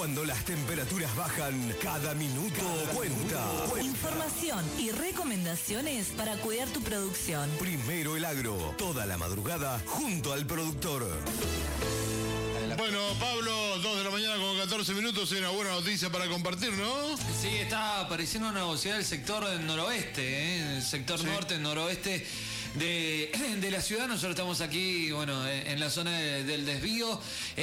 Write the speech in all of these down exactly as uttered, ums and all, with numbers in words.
Cuando las temperaturas bajan, cada minuto cada cuenta. Minuto. Información y recomendaciones para cuidar tu producción. Primero el agro, toda la madrugada junto al productor. Bueno, Pablo, dos de la mañana con catorce minutos, hay una buena noticia para compartir, ¿no? Sí, está apareciendo una nubosidad del sector noroeste, ¿eh? El sector sí. norte, noroeste de, de la ciudad. Nosotros estamos aquí, bueno, en la zona de, del desvío,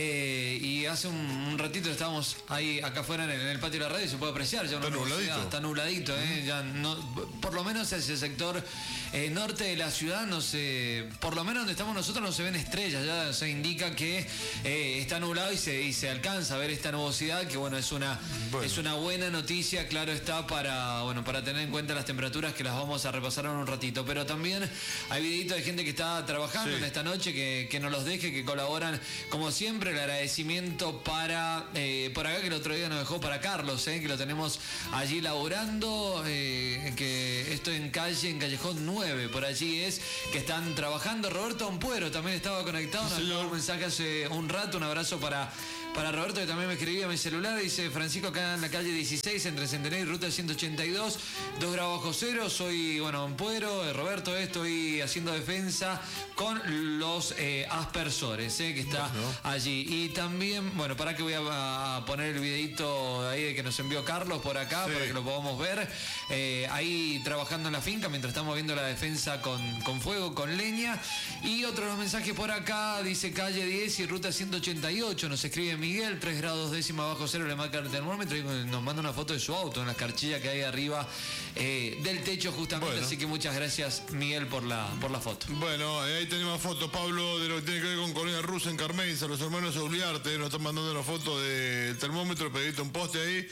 eh, y hace un, un ratito estábamos ahí acá afuera en el, en el patio de la radio y se puede apreciar ya una está nubladito. Está nubladito, ¿eh? Ya no, por lo menos hacia el sector eh, norte de la ciudad, no se, por lo menos donde estamos nosotros no se ven estrellas, ya se indica que eh, está nublado y se, y se alcanza a ver esta nubosidad, que bueno, es una, bueno. es una buena noticia, claro está, para, bueno, para tener en cuenta las temperaturas que las vamos a repasar en un ratito. Pero también hay videitos de gente que está trabajando sí. en esta noche, que, que nos los deje, que colaboran como siempre. El agradecimiento para, eh, por acá, que el otro día nos dejó para Carlos, eh, que lo tenemos allí laburando, eh, que estoy en calle, en Callejón nueve, por allí es, que están trabajando. Roberto Ampuero también estaba conectado, nos dejó un mensaje hace un rato, un abrazo para, para Roberto, que también me escribía a mi celular. Dice: Francisco, acá en la calle dieciséis, entre Centenario y Ruta ciento ochenta y dos, dos grados bajo cero. Soy, bueno, Ampuero, Roberto, estoy haciendo defensa con los eh, aspersores, eh, que está bueno. allí. Y también, bueno, para que voy a, a poner el videito ahí de que nos envió Carlos por acá, sí. para que lo podamos ver. Eh, ahí trabajando en la finca mientras estamos viendo la defensa con, con fuego, con leña. Y otro de los mensajes por acá, dice calle diez y Ruta ciento ochenta y ocho, nos escribe Miguel, tres grados décima bajo cero, le marca el termómetro y nos manda una foto de su auto en la escarchilla que hay arriba eh, del techo justamente. Bueno. Así que muchas gracias, Miguel, por la, por la foto. Bueno, ahí tenemos fotos, Pablo, de lo que tiene que ver con Colonia Rusa en Carmenza. Los hermanos Uliarte nos están mandando una foto del termómetro, pegadito un poste ahí.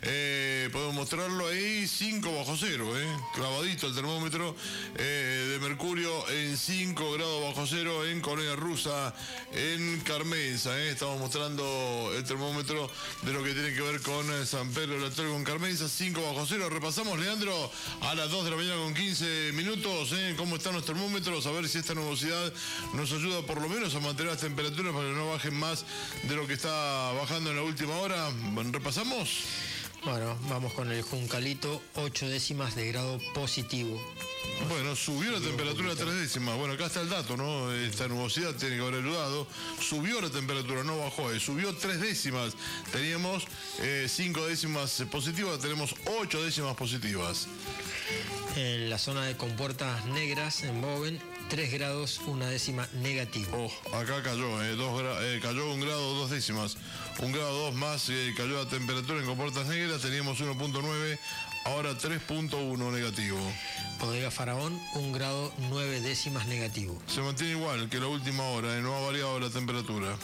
Eh, podemos mostrarlo ahí, cinco bajo cero, eh, clavadito el termómetro eh, de mercurio en cinco grados bajo cero en Colonia Rusa en Carmenza. Eh. Estamos mostrando el termómetro de lo que tiene que ver con San Pedro de la Torre con Carmenza, cinco bajo cero. Repasamos, Leandro, a las dos de la mañana con quince minutos, eh, cómo están los termómetros, a ver si esta nubosidad nos ayuda por lo menos a mantener las temperaturas para que no bajen más de lo que está bajando en la última hora. Bueno, ¿repasamos? Bueno, vamos con el Juncalito, ocho décimas de grado positivo. Bueno, subió la temperatura a tres décimas. Bueno, acá está el dato, ¿no? Esta nubosidad tiene que haber ayudado. Subió la temperatura, no bajó. Eh. Subió tres décimas. Teníamos eh, cinco décimas positivas, tenemos ocho décimas positivas. En la zona de Compuertas Negras, en Boven, tres grados, una décima negativo. Oh, acá cayó, eh, dos gra eh, cayó un grado, dos décimas. Un grado, dos más, eh, cayó la temperatura en Compuertas Negras. Teníamos uno punto nueve, ahora tres punto uno negativo. Bodega Faraón, un grado, nueve décimas negativo. Se mantiene igual que la última hora, eh, no ha variado la temperatura.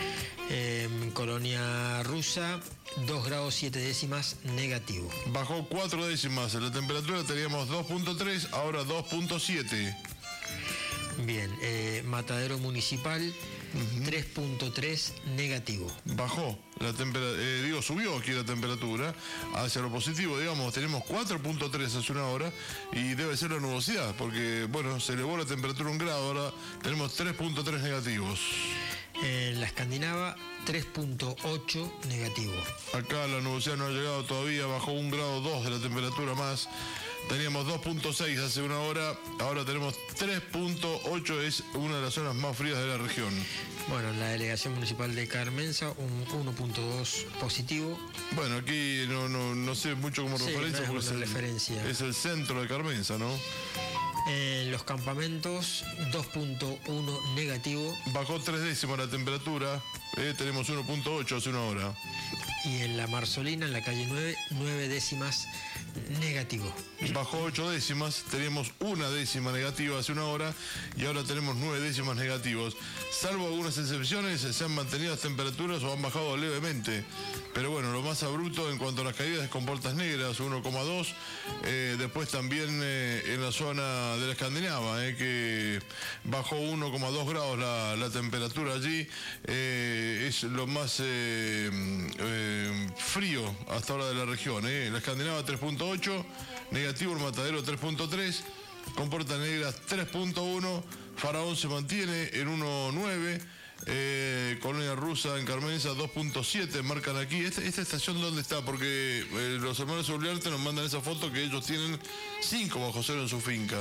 En Colonia Rusa, dos grados, siete décimas negativo. Bajó cuatro décimas la temperatura, teníamos dos punto tres, ahora dos punto siete. Bien, eh, Matadero Municipal, uh-huh. tres punto tres negativo. Bajó la temperatura, eh, digo, subió aquí la temperatura hacia lo positivo, digamos, tenemos cuatro punto tres hace una hora y debe ser la nubosidad, porque, bueno, se elevó la temperatura un grado, ahora tenemos tres punto tres negativos. En la Escandinava, tres punto ocho negativo. Acá la nubosidad no ha llegado todavía, bajó un grado dos de la temperatura más. Teníamos dos punto seis hace una hora, ahora tenemos tres punto ocho, es una de las zonas más frías de la región. Bueno, en la delegación municipal de Carmenza, un uno punto dos positivo. Bueno, aquí no, no, no sé mucho como sí, referencia, no es porque es el, referencia. es el centro de Carmenza, ¿no? En los campamentos, dos punto uno negativo. Bajó tres décimas la temperatura, eh, tenemos uno punto ocho hace una hora. Y en la Marzolina, en la calle nueve, nueve décimas negativo. Bajó ocho décimas, teníamos una décima negativa hace una hora y ahora tenemos nueve décimas negativos. Salvo algunas excepciones, se han mantenido las temperaturas o han bajado levemente. Pero bueno, lo más abrupto en cuanto a las caídas es Compuertas Negras, uno coma dos. Eh, después también eh, en la zona de la Escandinava, eh, que bajó uno coma dos grados la, la temperatura allí. Eh, es lo más eh, eh, frío hasta ahora de la región. Eh. La Escandinava tres punto ocho, negativo el Matadero tres punto tres, Compuertas Negras tres punto uno, Faraón se mantiene en uno punto nueve. Eh, Colonia Rusa en Carmenza dos punto siete marcan aquí. ¿Esta, esta estación dónde está? Porque eh, los hermanos Ubliarte nos mandan esa foto que ellos tienen cinco bajo cero en su finca.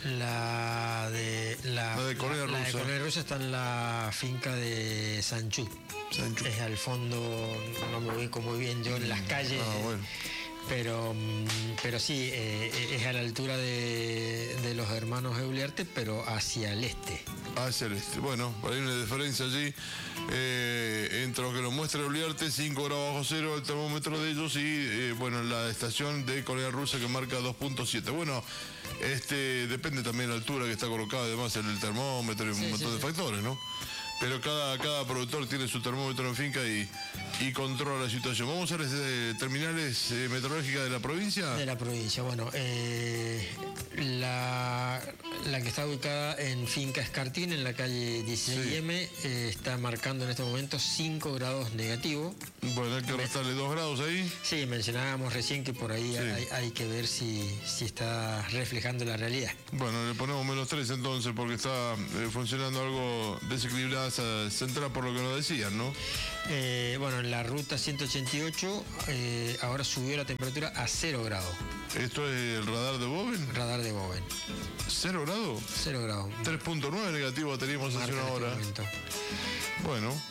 La de la, La de Colonia la, la de Rusa. Colonia Rusa está en la finca de Sanchú. Sanchú. Es al fondo, no me ubico muy bien yo en las calles. Ah, bueno. Pero, pero sí, eh, es a la altura de, de los hermanos Euliarte, pero hacia el este. Hacia el este. Bueno, hay una diferencia allí eh, entre lo que nos muestra Ubliarte, cinco grados bajo cero el termómetro de ellos, y eh, bueno, la estación de Colonia Rusa que marca dos punto siete. Bueno, este depende también de la altura que está colocada, además en el termómetro y un Sí, montón sí, de sí. factores, ¿no? Pero cada, cada productor tiene su termómetro en finca y, y controla la situación. Vamos a las eh, terminales eh, meteorológicas de la provincia. De la provincia, bueno, eh, la, la que está ubicada en Finca Escartín, en la calle dieciséis eme, eh, está marcando en este momento cinco grados negativos. Bueno, hay que restarle dos grados ahí. Sí, mencionábamos recién que por ahí Sí. hay, hay que ver si, si está reflejando la realidad. Bueno, le ponemos menos tres entonces porque está eh, funcionando algo desequilibrada esa central por lo que nos decían, ¿no? Eh, bueno, en la ruta ciento ochenta y ocho eh, ahora subió la temperatura a cero grados, Esto es el radar de Boven. radar de Boven, ¿Cero grado? cero grados. tres punto nueve negativo teníamos hace Marca una en este hora. momento. Bueno.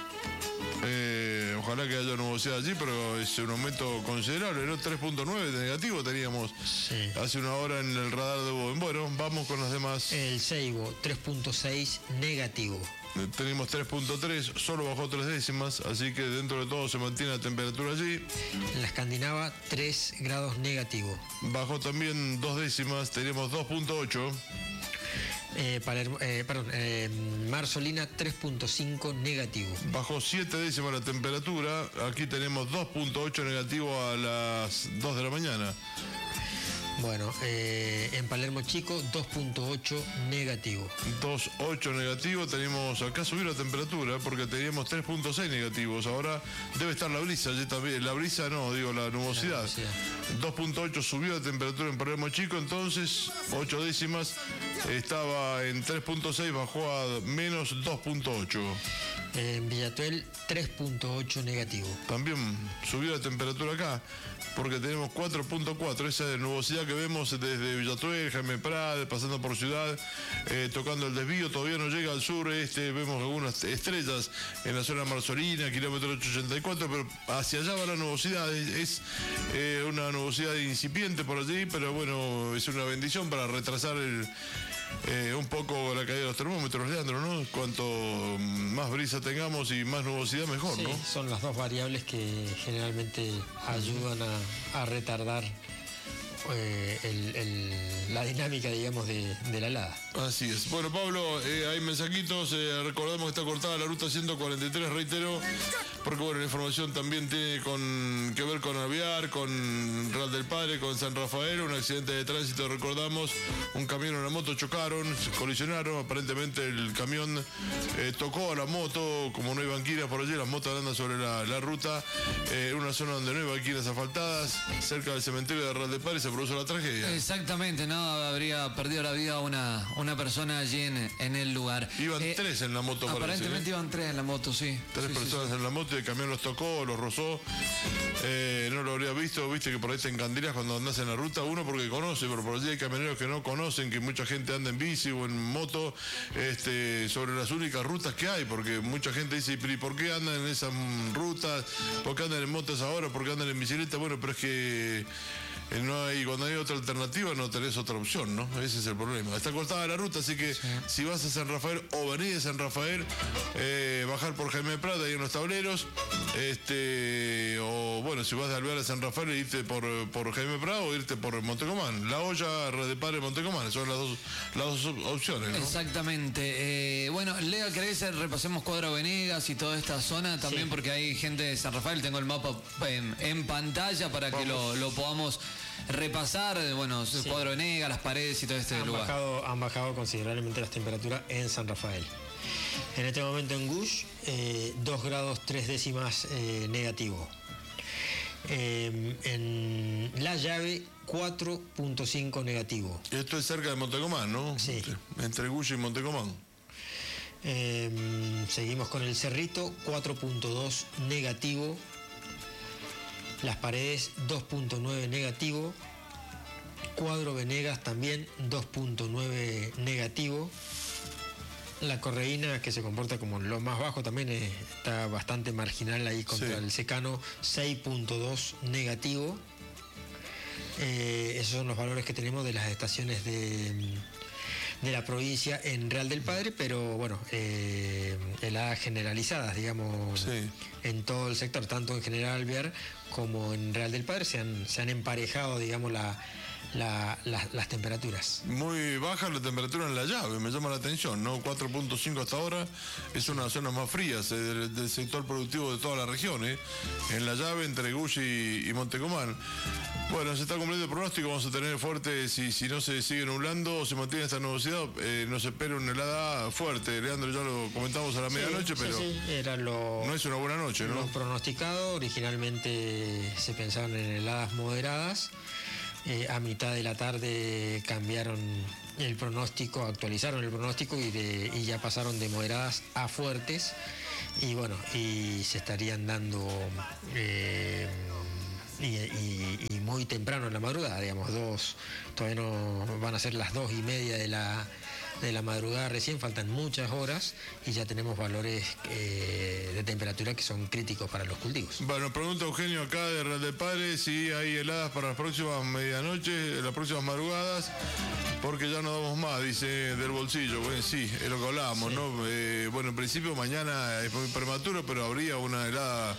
Eh, ojalá que haya nubosidad allí, pero es un aumento considerable, ¿no? tres punto nueve de negativo teníamos Sí. hace una hora en el radar de Boven. Bueno, vamos con las demás. El Seibo, tres punto seis negativo. Eh, Tenemos tres punto tres, solo bajó tres décimas, así que dentro de todo se mantiene la temperatura allí. La Escandinava, tres grados negativo. Bajó también dos décimas, tenemos dos punto ocho. Eh, Palermo- eh, perdón, eh, Marsolina, tres punto cinco negativo. Bajó siete décimas la temperatura, aquí tenemos dos punto ocho negativo a las dos de la mañana. Bueno, eh, en Palermo Chico, dos punto ocho negativo. dos punto ocho negativo, tenemos acá subir la temperatura porque teníamos tres punto seis negativos, ahora debe estar la brisa allí también, la brisa no, digo la nubosidad. La nubosidad. dos punto ocho subió la temperatura en Palermo Chico, entonces ocho décimas, estaba en tres punto seis, bajó a menos dos punto ocho. En Villatuel, tres punto ocho negativo. También subió la temperatura acá, porque tenemos cuatro punto cuatro, esa de nubosidad que vemos desde Villatuel, Jaime Prade, pasando por Ciudad, eh, tocando el desvío, todavía no llega al sur, este, vemos algunas estrellas en la zona Marsolina, kilómetro ochocientos ochenta y cuatro, pero hacia allá va la nubosidad, es, es, eh, una nubosidad incipiente por allí, pero bueno, es una bendición para retrasar el... Eh, un poco la caída de los termómetros, Leandro, ¿no? Cuanto más brisa tengamos y más nubosidad, mejor, Sí, ¿no? son las dos variables que generalmente ayudan a, a retardar eh, el- el- la dinámica, digamos, de, de la helada. Así es. Bueno, Pablo, eh, hay mensajitos. eh, recordamos que está cortada la ruta ciento cuarenta y tres, reitero, porque bueno, la información también tiene con, que ver con Aviar, con Real del Padre, con San Rafael, un accidente de tránsito, recordamos, un camión y una moto chocaron, se colisionaron, aparentemente el camión eh, tocó a la moto, como no hay banquinas por allí, las motos andan sobre la, la ruta, eh, en una zona donde no hay banquinas asfaltadas, cerca del cementerio de Real del Padre, se produjo la tragedia. Exactamente, no habría perdido la vida una, una persona allí en, en el lugar. Iban Eh, tres en la moto, parece, Aparentemente ¿eh? iban tres en la moto, sí. Tres Sí, sí, personas en la moto y el camión los tocó, los rozó. Eh, no lo habría visto, viste que por ahí te encandilás cuando andás en la ruta, uno porque conoce, pero por allí hay camioneros que no conocen, que mucha gente anda en bici o en moto, este, sobre las únicas rutas que hay, porque mucha gente dice, pero ¿y por qué andan en esas mm, rutas? ¿Por qué andan en motos ahora? ¿Por qué andan en bicicleta? Bueno, pero es que eh, no hay, cuando hay otra alternativa no tenés otra opción, ¿no? Ese es el problema. Está cortada la ruta, así que si vas a San Rafael o venís de San Rafael, eh, bajar por Jaime Prada ahí en los tableros, este, o bueno, si vas de Alvear a San Rafael, irte por, por Jaime Prada o irte por Montecomán. La Olla, Red de Padre, Montecomán, son las dos, las dos op- opciones, ¿no? Exactamente. Eh, bueno, Lea, ¿querés que repasemos Cuadro Venegas y toda esta zona también? Sí. Porque hay gente de San Rafael, tengo el mapa en, en pantalla para que lo, Vamos. lo podamos repasar. Bueno, Cuadro Venegas, las paredes y todo este Han lugar. bajado, han bajado considerablemente las temperaturas en San Rafael. En este momento en Gush, eh, dos grados tres décimas eh, negativo. Eh, en La Llave, cuatro punto cinco negativo. Esto es cerca de Montecomán, ¿no? Sí. Entre Guya y Montecomán. Eh, seguimos con el Cerrito, cuatro punto dos negativo. Las Paredes, dos punto nueve negativo. Cuadro Venegas también, dos punto nueve negativo. La Correína, que se comporta como lo más bajo, también es, está bastante marginal ahí contra sí. el Secano, seis punto dos negativo. Eh, esos son los valores que tenemos de las estaciones de, de la provincia en Real del Padre, pero bueno, eh, heladas generalizadas, digamos, sí. en todo el sector, tanto en General Alvear como en Real del Padre, se han, se han emparejado, digamos, la... La, la, las temperaturas. Muy baja la temperatura en La Llave, me llama la atención, ¿no? cuatro punto cinco hasta ahora, es una de las zonas más frías eh, del, del sector productivo de toda la región, ¿eh? En La Llave, entre Gush y, y Montecomán. Bueno, se está cumpliendo el pronóstico, vamos a tener fuerte, si, si no se sigue nublando o se mantiene esta nubosidad, eh, nos espera una helada fuerte. Leandro, ya lo comentamos a la sí, medianoche, pero sí, sí. Era lo, no es una buena noche, ¿no? Lo pronosticado, originalmente se pensaban en heladas moderadas. Eh, a mitad de la tarde cambiaron el pronóstico, actualizaron el pronóstico y, de, y ya pasaron de moderadas a fuertes y bueno, y se estarían dando eh, y, y, y muy temprano en la madrugada, digamos, dos, todavía no van a ser las dos y media de la de la madrugada recién, faltan muchas horas y ya tenemos valores eh, de temperatura que son críticos para los cultivos. Bueno, pregunta Eugenio acá de Real del Padre si hay heladas para las próximas medianoches, las próximas madrugadas, porque ya no damos más, dice, del bolsillo. Bueno, sí, es lo que hablábamos, sí. ¿no? Eh, bueno, en principio mañana es muy prematuro, pero habría una helada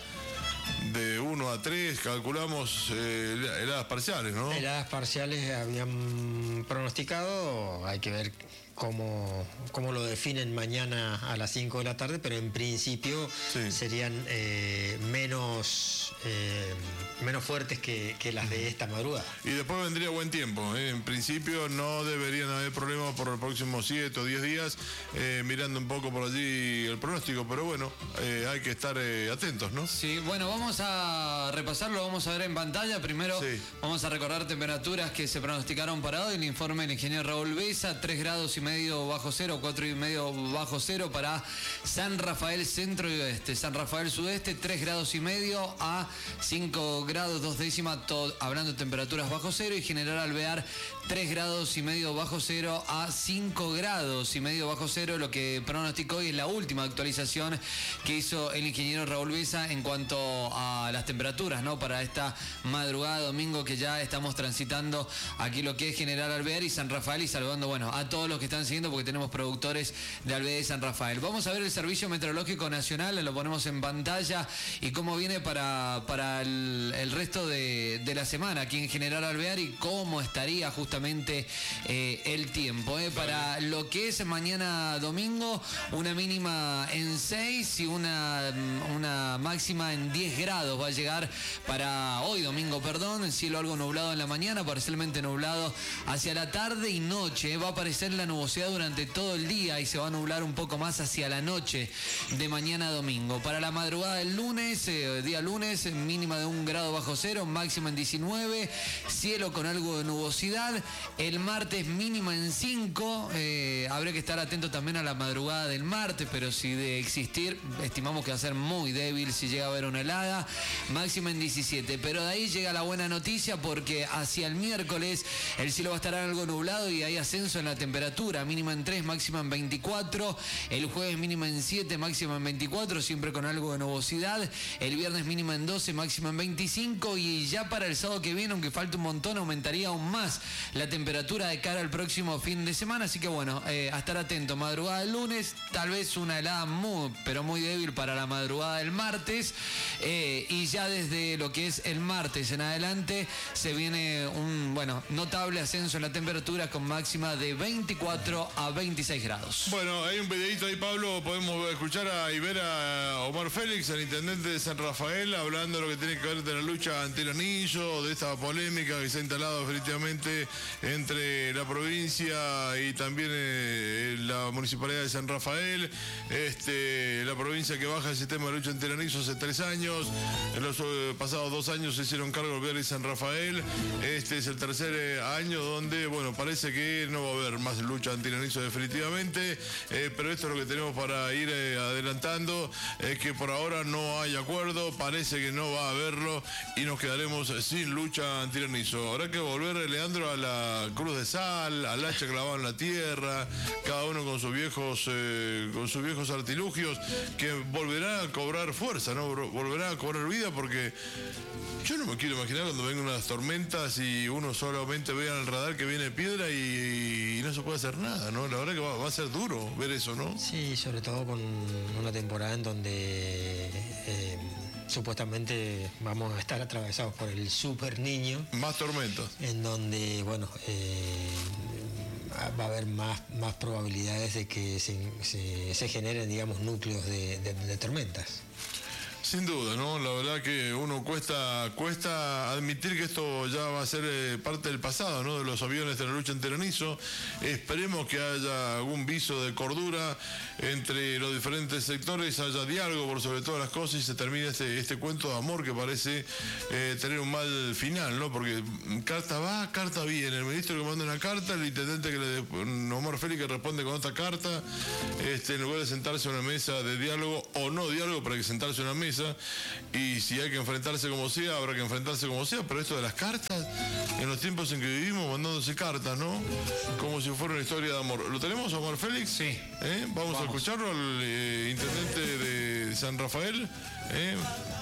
de uno a tres, calculamos, eh, heladas parciales, ¿no? Heladas parciales habían pronosticado, hay que ver cómo, cómo lo definen mañana a las cinco de la tarde, pero en principio sí. serían eh, menos, eh, menos fuertes que, que las de esta madrugada. Y después vendría buen tiempo, ¿eh? En principio no deberían haber problemas por los próximos siete o diez días, eh, mirando un poco por allí el pronóstico, pero bueno, eh, hay que estar eh, atentos, ¿no? Sí, bueno, vamos a repasarlo, vamos a ver en pantalla. Primero sí. vamos a recordar temperaturas que se pronosticaron para hoy. El informe del ingeniero Raúl Besa, tres grados y medio bajo cero, cuatro y medio bajo cero para San Rafael centro y oeste. San Rafael sudeste, tres grados y medio a cinco grados dos décimas, todo, hablando de temperaturas bajo cero, y General Alvear, tres grados y medio bajo cero a cinco grados y medio bajo cero, lo que pronosticó y es la última actualización que hizo el ingeniero Raúl Besa en cuanto a las temperaturas, ¿no? Para esta madrugada domingo que ya estamos transitando aquí lo que es General Alvear y San Rafael, y saludando, bueno, a todos los que están siguiendo porque tenemos productores de Alvear y San Rafael. Vamos a ver el Servicio Meteorológico Nacional, lo ponemos en pantalla, y cómo viene para, para el, el resto de, de la semana aquí en General Alvear y cómo estaría justamente eh, el tiempo. Eh. Para lo que es mañana domingo, una mínima en seis y una, una máxima en diez grados va a llegar para hoy domingo, perdón, el cielo algo nublado en la mañana, parcialmente nublado hacia la tarde y noche. Eh. Va a aparecer la nubosidad durante todo el día y se va a nublar un poco más hacia la noche de mañana domingo. Para la madrugada del lunes, eh, día lunes, mínima de un grado bajo cero, máxima en diecinueve, cielo con algo de nubosidad. El martes mínima en cinco, eh, habría que estar atento también a la madrugada del martes, pero si de existir, estimamos que va a ser muy débil si llega a haber una helada, máxima en diecisiete. Pero de ahí llega la buena noticia porque hacia el miércoles el cielo va a estar algo nublado y hay ascenso en la temperatura, mínima en tres, máxima en veinticuatro, el jueves mínima en siete, máxima en veinticuatro, siempre con algo de nubosidad, el viernes mínima en doce, máxima en veinticinco, y ya para el sábado que viene, aunque falte un montón, aumentaría aún más la temperatura de cara al próximo fin de semana, así que bueno, eh, a estar atento. Madrugada del lunes, tal vez una helada muy, pero muy débil para la madrugada del martes, eh, y ya desde lo que es el martes en adelante se viene un, bueno, notable ascenso en la temperatura con máxima de veinticuatro a veintiséis grados. Bueno, hay un videito ahí, Pablo, podemos escuchar a Ibera Omar Félix, el intendente de San Rafael, hablando de lo que tiene que ver de la lucha ante el anillo, de esta polémica que se ha instalado definitivamente entre la provincia y también eh, la municipalidad de San Rafael, este, la provincia que baja el sistema de lucha ante el anillo hace tres años. En los eh, pasados dos años se hicieron cargo del Vial y San Rafael. Este es el tercer eh, año donde, bueno, parece que no va a haber más lucha antiranizo definitivamente, eh, pero esto es lo que tenemos para ir eh, adelantando, es que por ahora no hay acuerdo, parece que no va a haberlo y nos quedaremos sin lucha antiranizo. Habrá que volver, Leandro, a la cruz de sal, al hacha clavada en la tierra, cada uno con sus viejos, eh, con sus viejos artilugios, que volverá a cobrar fuerza, ¿no? Volverá a cobrar vida, porque yo no me quiero imaginar cuando vengan unas tormentas y uno solamente vea en el radar que viene piedra y, y no se puede hacer nada, ¿no? La verdad que va, va a ser duro ver eso, ¿no? Sí, sobre todo con una temporada en donde eh, supuestamente vamos a estar atravesados por el super niño. Más tormentas. En donde, bueno, eh, va a haber más, más probabilidades de que se, se, se generen, digamos, núcleos de, de, de tormentas. Sin duda, ¿no? La verdad que uno cuesta cuesta admitir que esto ya va a ser eh, parte del pasado, ¿no? De los aviones de la lucha antiranizo. Esperemos que haya algún viso de cordura entre los diferentes sectores, haya diálogo por sobre todas las cosas y se termine este, este cuento de amor que parece eh, tener un mal final, ¿no? Porque carta va, carta viene. El ministro que manda una carta, el intendente que le Omar Félix que responde con otra carta, este, en lugar de sentarse a una mesa de diálogo o no diálogo, para que sentarse a una mesa. Y si hay que enfrentarse como sea, habrá que enfrentarse como sea, pero esto de las cartas, en los tiempos en que vivimos, mandándose cartas, ¿no? Como si fuera una historia de amor. ¿Lo tenemos, Omar Félix? Sí. ¿Eh? ¿Vamos, Vamos a escucharlo al eh, intendente de San Rafael? ¿Eh?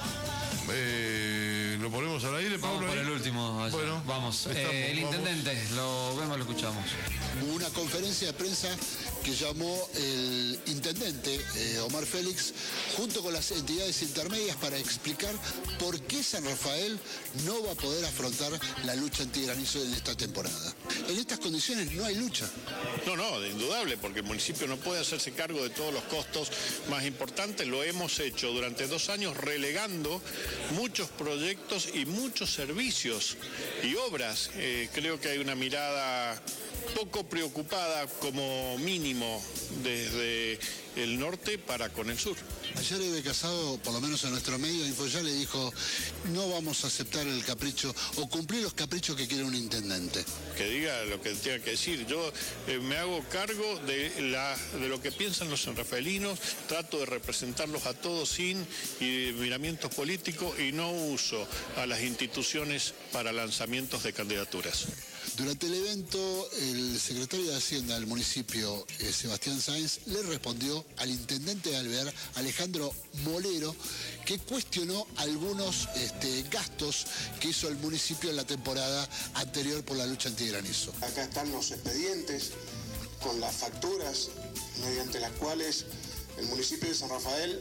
Eh, ¿Lo ponemos al aire, Pablo? Vamos por el último. Allá. Bueno, vamos. Estamos, eh, el vamos. intendente, lo vemos, lo escuchamos. Hubo una conferencia de prensa que llamó el intendente eh, Omar Félix junto con las entidades intermedias para explicar por qué San Rafael no va a poder afrontar la lucha antigranizo en esta temporada. En estas condiciones no hay lucha. No, no, de indudable, porque el municipio no puede hacerse cargo de todos los costos más importantes. Lo hemos hecho durante dos años relegando muchos proyectos y muchos servicios y obras. Eh, creo que hay una mirada poco preocupada como mínimo desde el norte para con el sur. Ayer Eve Casado, por lo menos en nuestro medio, Infoya le dijo, no vamos a aceptar el capricho o cumplir los caprichos que quiere un intendente. Que diga lo que tenga que decir. Yo eh, me hago cargo de, la, de lo que piensan los sanrafaelinos, trato de representarlos a todos sin miramientos políticos y no uso a las instituciones para lanzamientos de candidaturas. Durante el evento, el secretario de Hacienda del municipio, eh, Sebastián Sáenz, le respondió al intendente de Alvear, Alejandro Molero, que cuestionó algunos este, gastos que hizo el municipio en la temporada anterior por la lucha antigranizo. Acá están los expedientes con las facturas mediante las cuales el municipio de San Rafael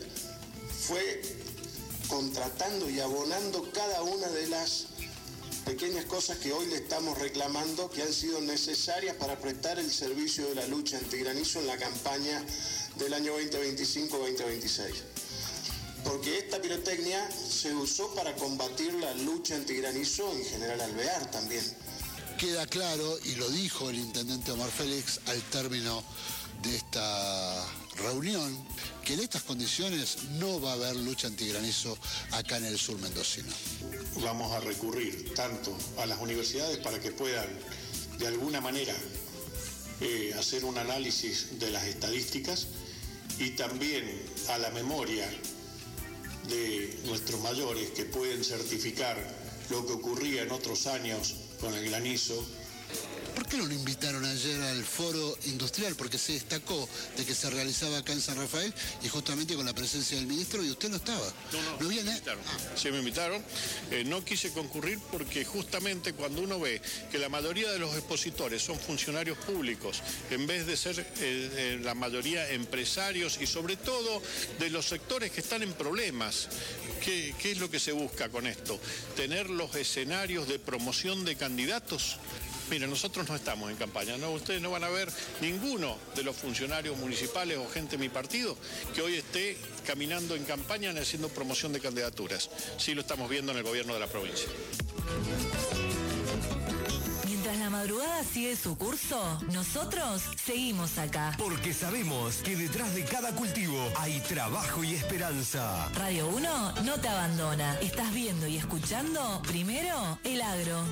fue contratando y abonando cada una de las pequeñas cosas que hoy le estamos reclamando, que han sido necesarias para prestar el servicio de la lucha antigranizo en la campaña del año veinte veinticinco veinte veintiséis. Porque esta pirotecnia se usó para combatir la lucha antigranizo en General Alvear también. Queda claro, y lo dijo el intendente Omar Félix al término de esta reunión, que en estas condiciones no va a haber lucha antigranizo acá en el sur mendocino. Vamos a recurrir tanto a las universidades para que puedan de alguna manera eh, hacer un análisis de las estadísticas y también a la memoria de nuestros mayores que pueden certificar lo que ocurría en otros años con el granizo. ¿Por qué no lo invitaron ayer al foro industrial? Porque se destacó de que se realizaba acá en San Rafael y justamente con la presencia del ministro y usted no estaba. No, no, ¿No viene? me invitaron. Sí, me invitaron. Eh, no quise concurrir porque justamente cuando uno ve que la mayoría de los expositores son funcionarios públicos, en vez de ser eh, eh, la mayoría empresarios y sobre todo de los sectores que están en problemas, ¿qué, qué es lo que se busca con esto? Tener los escenarios de promoción de candidatos. Mira, nosotros no estamos en campaña, ¿no? Ustedes no van a ver ninguno de los funcionarios municipales o gente de mi partido que hoy esté caminando en campaña ni haciendo promoción de candidaturas. Sí lo estamos viendo en el gobierno de la provincia. Mientras la madrugada sigue su curso, nosotros seguimos acá. Porque sabemos que detrás de cada cultivo hay trabajo y esperanza. Radio uno no te abandona. Estás viendo y escuchando primero el agro.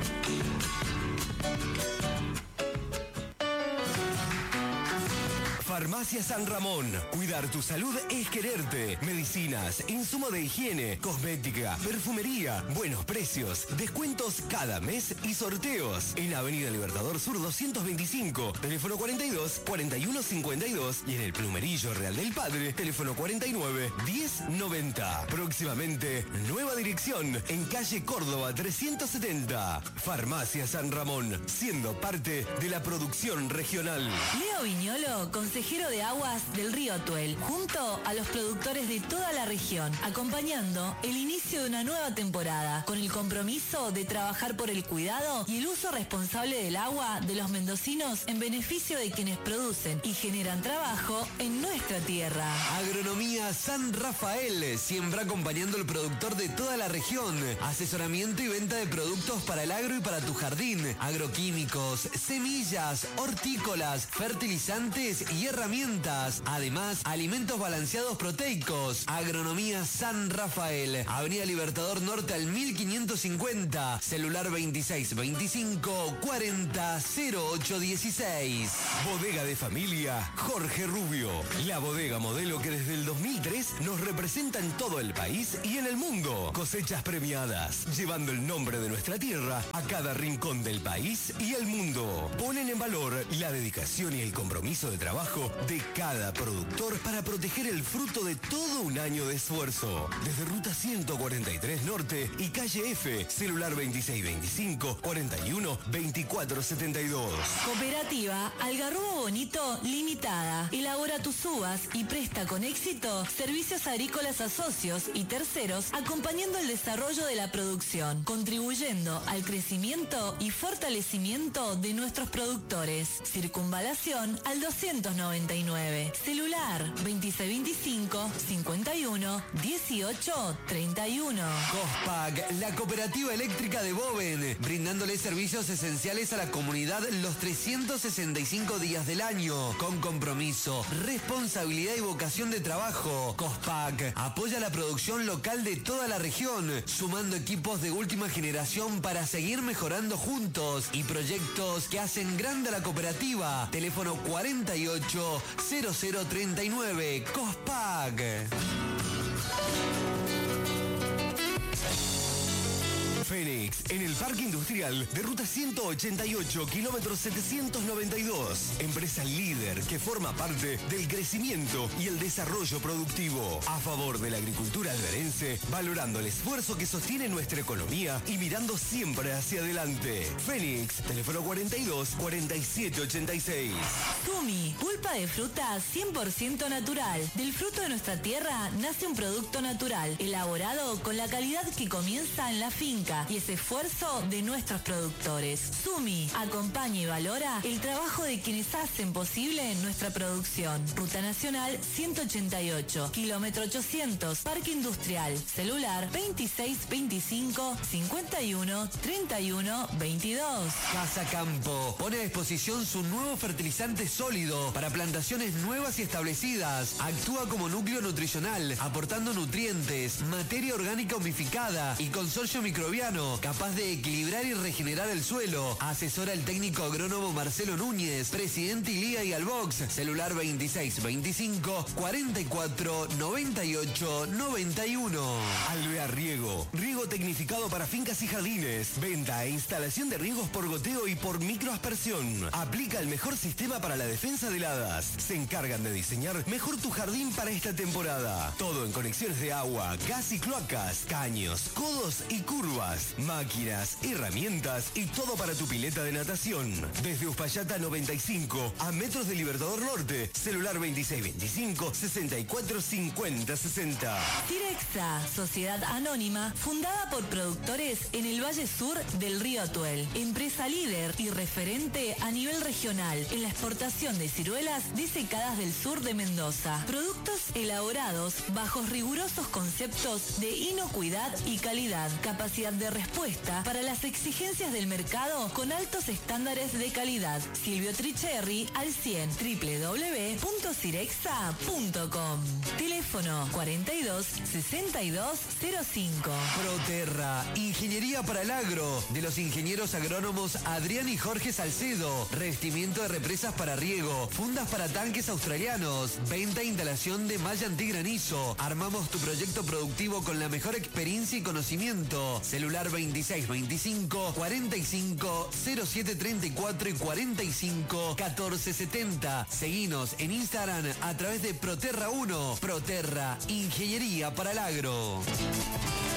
Farmacia San Ramón. Cuidar tu salud es quererte. Medicinas, insumo de higiene, cosmética, perfumería, buenos precios, descuentos cada mes y sorteos. En Avenida Libertador Sur doscientos veinticinco, teléfono cuarenta y dos, cuarenta y uno cincuenta y dos, y en el Plumerillo Real del Padre, teléfono cuarenta y nueve, diez noventa. Próximamente, nueva dirección en calle Córdoba trescientos setenta. Farmacia San Ramón, siendo parte de la producción regional. Leo Viñolo, consejero de aguas del río Atuel, junto a los productores de toda la región, acompañando el inicio de una nueva temporada, con el compromiso de trabajar por el cuidado y el uso responsable del agua de los mendocinos en beneficio de quienes producen y generan trabajo en nuestra tierra. Agronomía San Rafael, siempre acompañando al productor de toda la región. Asesoramiento y venta de productos para el agro y para tu jardín. Agroquímicos, semillas, hortícolas, fertilizantes y herramientas. Además, alimentos balanceados proteicos. Agronomía San Rafael. Avenida Libertador Norte al mil quinientos cincuenta. Celular veintiséis veinticinco cuarenta cero ocho dieciséis. Bodega de familia Jorge Rubio. La bodega modelo que desde el dos mil tres nos representa en todo el país y en el mundo. Cosechas premiadas, llevando el nombre de nuestra tierra a cada rincón del país y el mundo. Ponen en valor la dedicación y el compromiso de trabajo de cada productor para proteger el fruto de todo un año de esfuerzo. Desde Ruta ciento cuarenta y tres Norte y Calle F, celular veintiséis veinticinco cuarenta y uno veinticuatro setenta y dos. Cooperativa Algarrobo Bonito Limitada. Elabora tus uvas y presta con éxito servicios agrícolas a socios y terceros, acompañando el desarrollo de la producción, contribuyendo al crecimiento y fortalecimiento de nuestros productores. Circunvalación al doscientos noventa y nueve. Celular veintiséis veinticinco cincuenta y uno dieciocho treinta y uno. Cospac, la cooperativa eléctrica de Boven, brindándole servicios esenciales a la comunidad los trescientos sesenta y cinco días del año, con compromiso, responsabilidad y vocación de trabajo. Cospac apoya la producción local de toda la región, sumando equipos de última generación para seguir mejorando juntos y proyectos que hacen grande a la cooperativa. Teléfono cuarenta y ocho cero cero treinta y nueve. Cospac. Fénix, en el Parque Industrial de Ruta ciento ochenta y ocho, kilómetro setecientos noventa y dos. Empresa líder que forma parte del crecimiento y el desarrollo productivo. A favor de la agricultura alberense, valorando el esfuerzo que sostiene nuestra economía y mirando siempre hacia adelante. Fénix, teléfono cuarenta y dos cuarenta y siete ochenta y seis. Tumi, pulpa de fruta cien por ciento natural. Del fruto de nuestra tierra nace un producto natural, elaborado con la calidad que comienza en la finca y ese esfuerzo de nuestros productores. Sumi acompaña y valora el trabajo de quienes hacen posible nuestra producción. Ruta Nacional ciento ochenta y ocho, kilómetro ochocientos, Parque Industrial. Celular veintiséis veinticinco cincuenta y uno treinta y uno veintidós. Casa Campo pone a disposición su nuevo fertilizante sólido para plantaciones nuevas y establecidas. Actúa como núcleo nutricional, aportando nutrientes, materia orgánica humificada y consorcio microbiano capaz de equilibrar y regenerar el suelo. Asesora el técnico agrónomo Marcelo Núñez, presidente I L I A y Albox. Celular veintiséis veinticinco cuarenta y cuatro noventa y ocho noventa y uno. Alvear Riego, riego tecnificado para fincas y jardines. Venta e instalación de riegos por goteo y por microaspersión. Aplica el mejor sistema para la defensa de heladas. Se encargan de diseñar mejor tu jardín para esta temporada. Todo en conexiones de agua, gas y cloacas, caños, codos y curvas. Máquinas, herramientas y todo para tu pileta de natación. Desde Uspallata noventa y cinco a metros de Libertador Norte. Celular veintiséis veinticinco sesenta y cuatro cincuenta sesenta. Tirexa, sociedad anónima fundada formada por productores en el Valle Sur del Río Atuel. Empresa líder y referente a nivel regional en la exportación de ciruelas disecadas del sur de Mendoza. Productos elaborados bajo rigurosos conceptos de inocuidad y calidad. Capacidad de respuesta para las exigencias del mercado con altos estándares de calidad. Silvio Tricherri al cien, doble u doble u doble u punto cirexa punto com. Teléfono cuarenta y dos, sesenta y dos cero cinco. Proterra, ingeniería para el agro, de los ingenieros agrónomos Adrián y Jorge Salcedo. Revestimiento de represas para riego, fundas para tanques australianos, venta e instalación de malla antigranizo. Armamos tu proyecto productivo con la mejor experiencia y conocimiento. Celular veintiséis veinticinco, cuarenta y cinco, cero siete treinta y cuatro y cuarenta y cinco, catorce setenta. Seguinos en Instagram a través de Proterra uno. Proterra, ingeniería para el agro.